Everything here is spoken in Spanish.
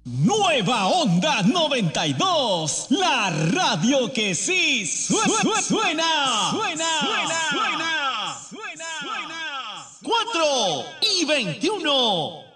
Nueva Onda 92, la radio que sí suena. 4:21.